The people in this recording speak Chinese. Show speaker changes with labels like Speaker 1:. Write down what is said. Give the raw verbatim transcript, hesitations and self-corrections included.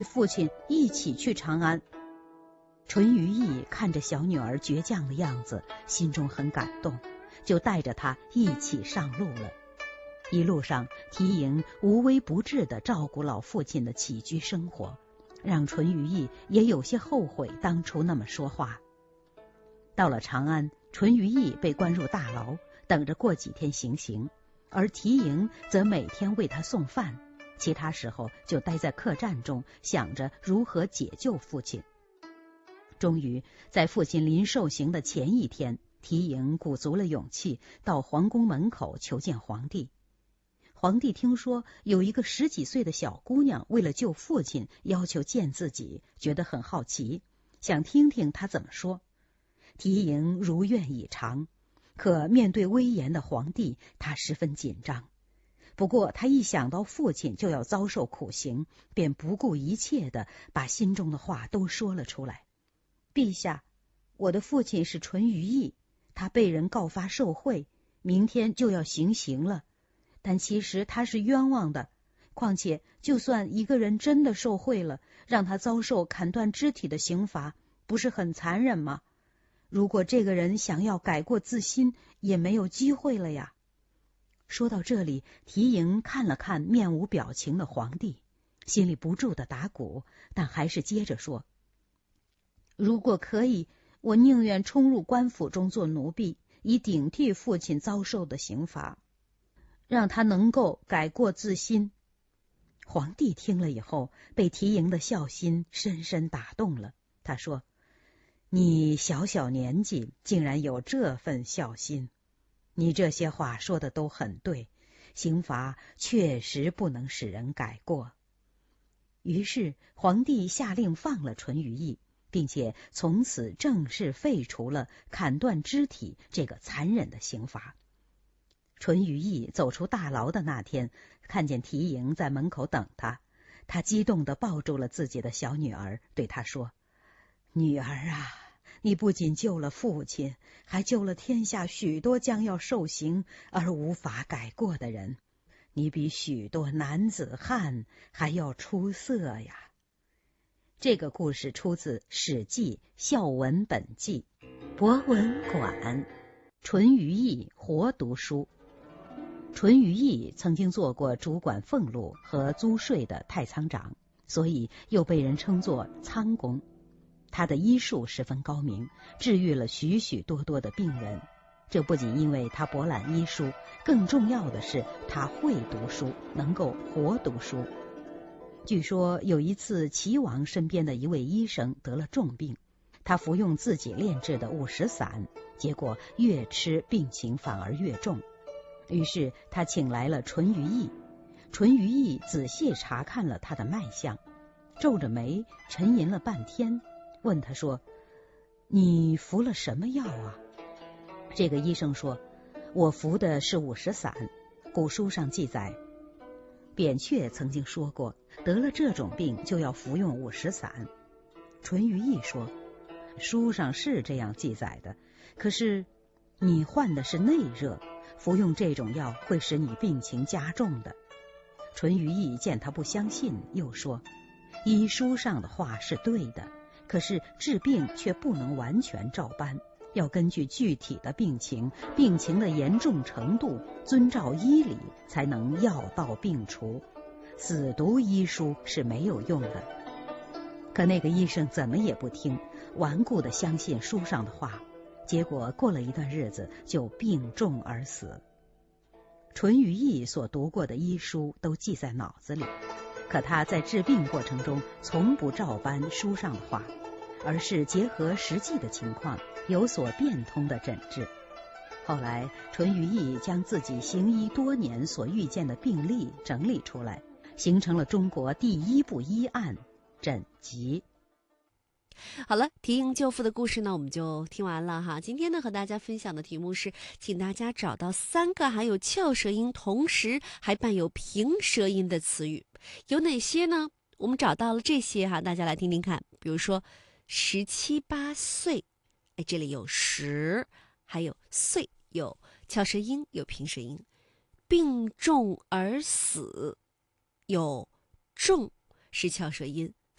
Speaker 1: 父亲一起去长安。淳于意看着小女儿倔强的样子，心中很感动，就带着她一起上路了。一路上，缇萦无微不至地照顾老父亲的起居生活，让淳于意也有些后悔当初那么说话。到了长安，淳于意被关入大牢，等着过几天行刑，而缇萦则每天为他送饭，其他时候就待在客栈中，想着如何解救父亲。终于在父亲临受刑的前一天，缇萦鼓足了勇气到皇宫门口求见皇帝。皇帝听说有一个十几岁的小姑娘为了救父亲要求见自己，觉得很好奇，想听听她怎么说。缇萦如愿以偿，可面对威严的皇帝，她十分紧张。不过她一想到父亲就要遭受苦刑，便不顾一切地把心中的话都说了出来。陛下，我的父亲是淳于意，他被人告发受贿，明天就要行刑了。但其实他是冤枉的，况且就算一个人真的受贿了，让他遭受砍断肢体的刑罚，不是很残忍吗？如果这个人想要改过自新，也没有机会了呀。说到这里，缇萦看了看面无表情的皇帝，心里不住的打鼓，但还是接着说，如果可以，我宁愿冲入官府中做奴婢，以顶替父亲遭受的刑罚，让他能够改过自新。皇帝听了以后，被缇萦的孝心深深打动了。他说，你小小年纪竟然有这份孝心，你这些话说的都很对，刑罚确实不能使人改过。于是皇帝下令放了淳于意，并且从此正式废除了砍断肢体这个残忍的刑罚。淳于意走出大牢的那天，看见缇萦在门口等他，他激动地抱住了自己的小女儿，对她说，女儿啊，你不仅救了父亲，还救了天下许多将要受刑而无法改过的人，你比许多男子汉还要出色呀。这个故事出自《史记·孝文本纪》。博文馆，淳于意活读书。淳于意曾经做过主管俸禄和租税的太仓长，所以又被人称作仓公。他的医术十分高明，治愈了许许多多的病人。这不仅因为他博览医书，更重要的是他会读书，能够活读书。据说有一次，齐王身边的一位医生得了重病，他服用自己炼制的五石散，结果越吃病情反而越重。于是他请来了淳于意，淳于意仔细查看了他的脉象，皱着眉沉吟了半天，问他说，你服了什么药啊？这个医生说，我服的是五石散，古书上记载，扁鹊曾经说过，得了这种病就要服用五石散。淳于意说，书上是这样记载的，可是你患的是内热，服用这种药会使你病情加重的。淳于意见他不相信，又说，医书上的话是对的，可是治病却不能完全照搬，要根据具体的病情、病情的严重程度，遵照医理，才能药到病除。死读医书是没有用的。可那个医生怎么也不听，顽固地相信书上的话，结果过了一段日子就病重而死。淳于意所读过的医书都记在脑子里，可他在治病过程中从不照搬书上的话，而是结合实际的情况，有所变通的诊治。后来淳于意将自己行医多年所遇见的病例整理出来，形成了中国第一部医案诊集。
Speaker 2: 好了，缇萦救父的故事呢，我们就听完了哈。今天呢，和大家分享的题目是，请大家找到三个含有翘舌音，同时还伴有平舌音的词语，有哪些呢？我们找到了这些哈，大家来听听看。比如说，十七八岁，哎，这里有十，还有岁，有翘舌音，有平舌音。病重而死，有重是翘舌音，